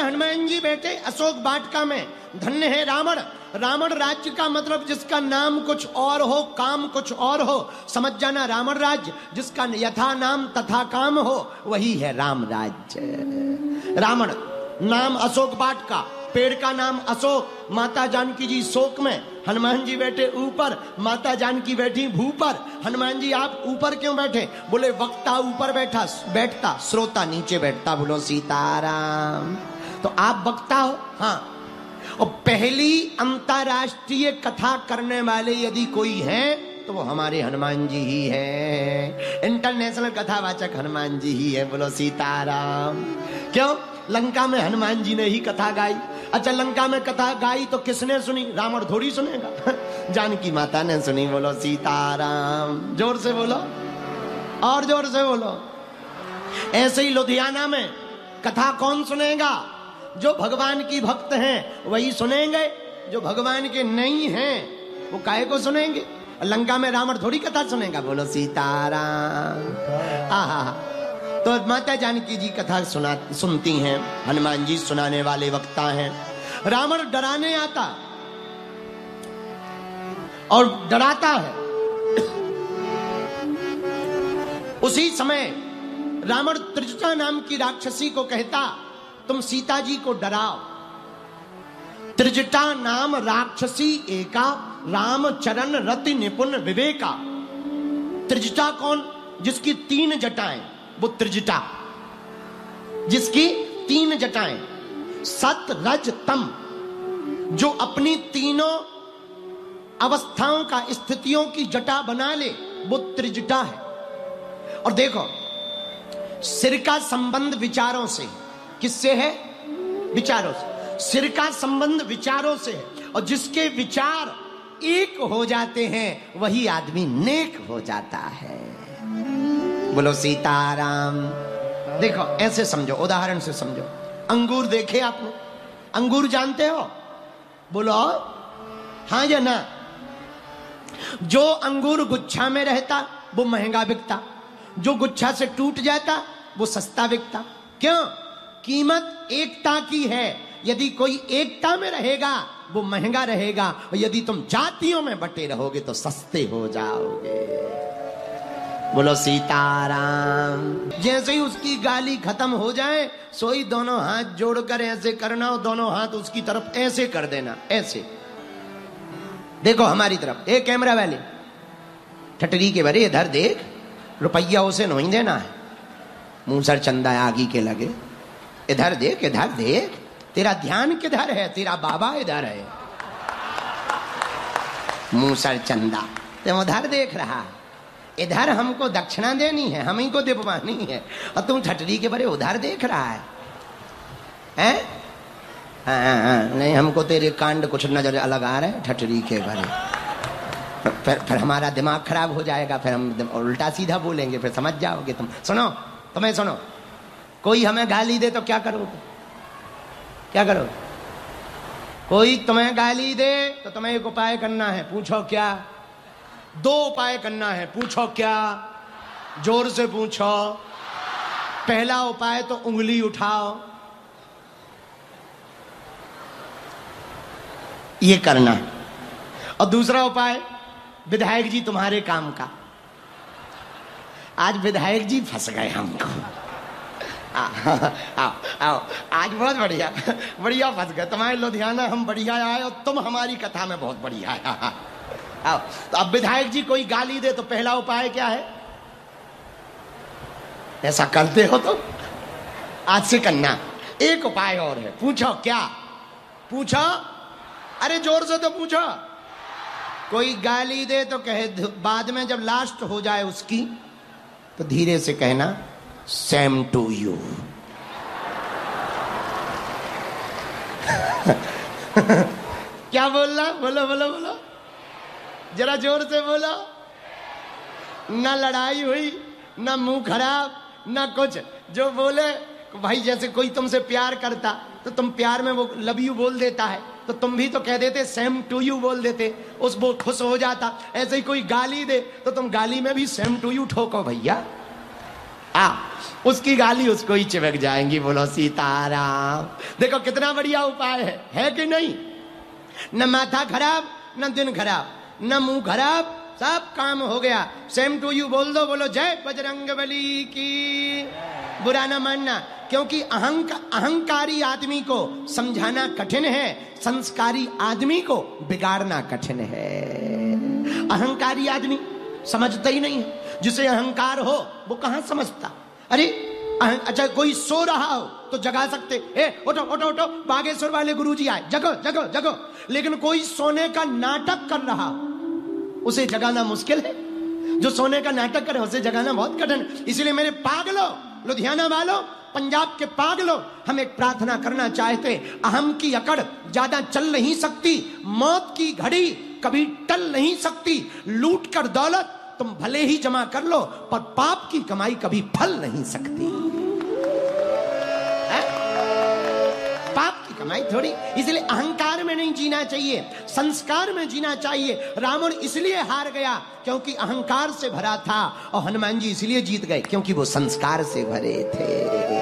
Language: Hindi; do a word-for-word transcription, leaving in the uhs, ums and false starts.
हनुमान जी बैठे अशोक वाटिका में। धन्य है रावण। रावण राज्य का मतलब जिसका नाम कुछ और हो, काम कुछ और हो, समझ जाना रावण राज्य। जिसका यथा नाम तथा काम हो, वही है राम राज्य। रावण नाम अशोक वाटिका, पेड़ का नाम अशोक। माता जानकी जी शोक में, हनुमान जी बैठे ऊपर, माता जानकी बैठी भू पर। हनुमान जी आप ऊपर क्यों बैठे? बोले वक्ता ऊपर बैठा बैठता श्रोता नीचे बैठता। बोलो सीताराम। तो आप वक्ता हो। हाँ, और पहली अंतरराष्ट्रीय कथा करने वाले यदि कोई है तो वो हमारे हनुमान जी ही है। इंटरनेशनल कथावाचक हनुमान जी ही है। बोलो सीताराम। क्यों? लंका में हनुमान जी ने ही कथा गाई। अच्छा, लंका में कथा गाई तो किसने सुनी? रावण थोड़ी सुनेगा, जानकी माता ने सुनी। बोलो सीताराम। जोर से बोलो, और जोर से बोलो। ऐसे ही लुधियाना में कथा कौन सुनेगा? जो भगवान की भक्त हैं वही सुनेंगे, जो भगवान के नहीं हैं वो काहे को सुनेंगे? लंका में रावण थोड़ी कथा सुनेगा। बोलो सीताराम। आहा, तो माता जानकी जी कथा सुना सुनती हैं, हनुमान जी सुनाने वाले वक्ता हैं। रावण डराने आता और डराता है। उसी समय रावण त्रिजटा नाम की राक्षसी को कहता, तुम सीता जी को डराओ। त्रिजटा नाम राक्षसी एका, राम चरण रति निपुण विवेका। त्रिजटा कौन? जिसकी तीन जटाएं, वो त्रिजटा। जिसकी तीन जटाएं, सत रज तम, जो अपनी तीनों अवस्थाओं का, स्थितियों की जटा बना ले, वो त्रिजटा है। और देखो, सिर का संबंध विचारों से। किससे है? विचारों से। सिर का संबंध विचारों से है, और जिसके विचार एक हो जाते हैं वही आदमी नेक हो जाता है। बोलो सीताराम। देखो ऐसे समझो, उदाहरण से समझो। अंगूर देखे आपने? अंगूर जानते हो? बोलो हाँ या ना। जो अंगूर गुच्छा में रहता वो महंगा बिकता, जो गुच्छा से टूट जाता वो सस्ता बिकता। क्यों? कीमत एकता की है। यदि कोई एकता में रहेगा वो महंगा रहेगा, और यदि तुम जातियों में बटे रहोगे तो सस्ते हो जाओगे। बोलो सीताराम। जैसे ही उसकी गाली खत्म हो जाए, सोई दोनों हाथ जोड़कर ऐसे करना, और दोनों हाथ उसकी तरफ ऐसे कर देना, ऐसे। देखो हमारी तरफ, एक कैमरा वाले ठटरी के बरे, इधर देख, रुपया उसे नहीं देना है, मुंह सर चंदा आगी के लगे। इधर देख, इधर देख, तेरा ध्यान किधर है? तेरा बाबा इधर है, मुंह सर चंदा। तुम उधर देख रहा, इधर हमको दक्षिणा देनी है, हम ही को दिपवानी है, और तुम ठटरी के बरे उधर देख रहा है, हैं? हाँ, हाँ, नहीं, हमको तेरे कांड कुछ नजर अलग आ रहे हैं ठटरी के बरे। फिर फिर हमारा दिमाग खराब हो जाएगा, फिर हम उल्टा सीधा बोलेंगे, फिर समझ जाओगे तुम। सुनो, तुम्हें सुनो, कोई हमें गाली दे तो क्या करोगे? क्या करो? कोई तुम्हें गाली दे तो तुम्हें एक उपाय करना है। पूछो क्या? दो उपाय करना है। पूछो क्या? जोर से पूछो। पहला उपाय तो उंगली उठाओ, ये करना। और दूसरा उपाय, विधायक जी तुम्हारे काम का। आज विधायक जी फंस गए हमको। आओ आओ आओ, आज बहुत बढ़िया बढ़िया फंस गए। तुम्हारे लुधियाना हम बढ़िया आए और तुम हमारी कथा में बहुत बढ़िया आए। आओ, तो अब विधायक जी कोई गाली दे तो पहला उपाय क्या है? ऐसा करते हो तो आज से करना। एक उपाय और है। पूछो क्या? पूछो, अरे जोर से तो पूछो। कोई गाली दे तो कहे, बाद में जब लास्ट हो जाए उसकी, तो धीरे से कहना, सेम टू यू। क्या बोलना? बोलो बोलो बोलो, जरा जोर से बोलो। ना लड़ाई हुई, ना मुंह खराब, ना कुछ। जो बोले, भाई जैसे कोई तुमसे प्यार करता तो तुम प्यार में वो लव यू बोल देता है, तो तुम भी तो कह देते सेम टू यू बोल देते, उस वो खुश हो जाता। ऐसे ही कोई गाली दे तो तुम गाली में भी सेम टू यू ठोको भैया। आ, उसकी गाली उसको ही चिपक जाएंगी। बोलो सीताराम। देखो कितना बढ़िया उपाय है, है कि नहीं? न माथा खराब, न दिन खराब, न मुंह खराब, सब काम हो गया। सेम टू यू बोल दो। बोलो जय बजरंगबली की। बुरा ना मानना, क्योंकि अहंक अहंकारी आदमी को समझाना कठिन है, संस्कारी आदमी को बिगाड़ना कठिन है। अहंकारी आदमी समझता ही नहीं है। जिसे अहंकार हो वो कहां समझता। अरे अच्छा, कोई सो रहा हो तो जगा सकते, ए उठो उठो उठो, बागेश्वर वाले गुरुजी आए, जगो जगो जगो। लेकिन कोई सोने का नाटक कर रहा हो, उसे जगाना मुश्किल है। जो सोने का नाटक करे उसे जगाना बहुत कठिन। इसलिए मेरे पागलों, लुधियाना वालों, पंजाब के पागलों, हम एक प्रार्थना करना चाहते। अहम की अकड़ ज्यादा चल नहीं सकती, मौत की घड़ी कभी टल नहीं सकती। लूट कर दौलत तुम भले ही जमा कर लो, पर पाप की कमाई कभी फल नहीं सकती है? पाप की कमाई थोड़ी। इसलिए अहंकार में नहीं जीना चाहिए, संस्कार में जीना चाहिए। रावण इसलिए हार गया क्योंकि अहंकार से भरा था, और हनुमान जी इसलिए जीत गए क्योंकि वो संस्कार से भरे थे।